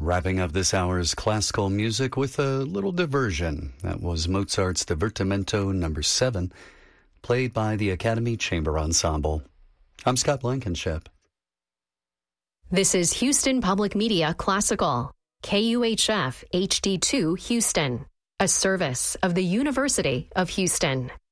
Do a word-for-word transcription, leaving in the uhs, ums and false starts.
Wrapping up this hour's classical music with a little diversion. That was Mozart's Divertimento number seven, played by the Academy Chamber Ensemble. I'm Scott Blankenship. This is Houston Public Media Classical, K U H F H D two Houston, a service of the University of Houston.